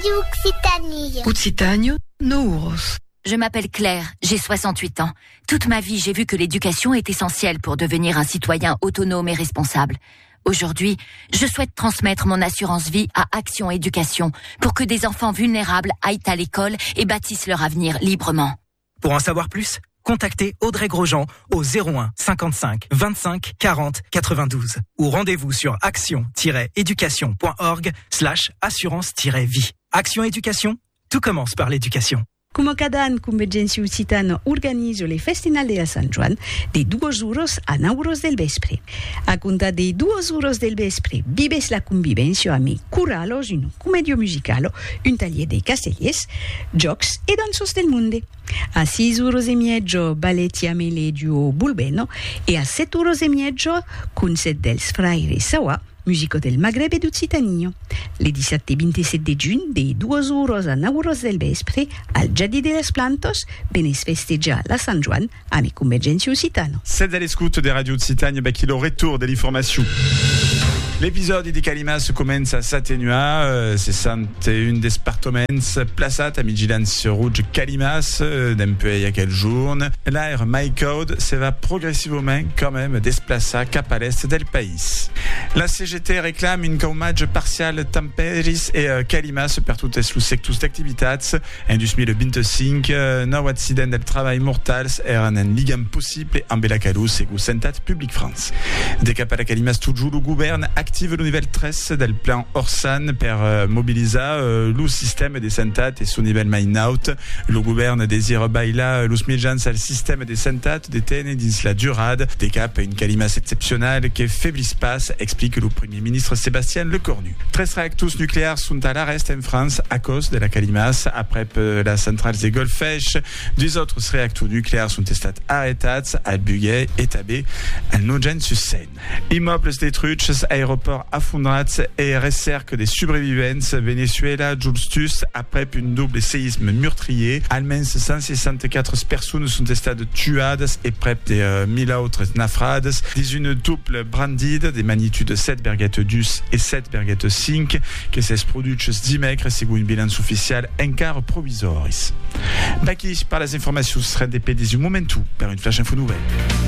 Radio Occitanie. Occitanie, Nouros. Je m'appelle Claire, j'ai 68 ans. Toute ma vie, j'ai vu que l'éducation est essentielle pour devenir un citoyen autonome et responsable. Aujourd'hui, je souhaite transmettre mon assurance vie à Action Éducation pour que des enfants vulnérables aillent à l'école et bâtissent leur avenir librement. Pour en savoir plus, contactez Audrey Grosjean au 01 55 25 40 92 ou rendez-vous sur action-éducation.org/assurance-vie. Action Éducation, tout commence par l'éducation. Come cada an, Convergència Occitana organiza le festinale de Sant Joan de 2 horas a 9 horas del vespre. A contar de 2 horas del vespre, vives la convivència amb curalos, un comedio musicalo, un taller de castellers, jocs e danzos del monde. A 6 horas e mezzo, balletti a Meledio Bulbeno e a 7 horas e mezzo, concert dels Fraire Sawa, musico del Maghreb e d'Occitania. Le 17 e 27 giugno, de 2 horas a 9 horas del vespre, al Jardí de les Plantos, benes festejar la Sant Joan amb Convergència Occitana. Celles à l'écoute des radios Occitanie, qui le retour de l'information. L'épisode di Calimas commence à s'atténuer, c'est 61 départements plaçat a vigilance rouge Calimas d'un peu il y a quelques jours. L'air MyCode se va progressivement quand même déplacer cap à l'est del pays. La CGT réclame une caumage partiale Tamperis et Calimas per toutes les sectors d'activitats. En 2025, nou accident del treball mortals eren en ligam possible amb la Calus segons Santat Public France. De cap a la Calimas, toujours le gouvernement active le niveau 13 del plan Orsan per mobiliser le système de Santat et son niveau Mainout. Le gouvernement désire bailar los mitjans al système de Santat de TN dins la durade. De cap a une Calimas exceptionnelle que faiblis pas, explique le Premier ministre Sébastien Lecornu. 13 réacteurs nucléaires sont à l'arrêt en France à cause de la Calimas. Après la centrale de Golfech, 2 autres réacteurs nucléaires sont estat arrêtats à Bugey et Tabé, à Nogent-sur-Seine. Immeubles détruits, aéroports affondrats et recerques des survivants. Venezuela, Justus, après un double séisme meurtrier. Almenys 164 personnes sont estat tuades et près de 1000 autres naufrades. Des une double brandide de magnitude 7,2 et 7,5 que s'est produite dimecres segons un bilan officiel encara provisoris. Baki par les informations rendez des momentu per une flash info nouvelle.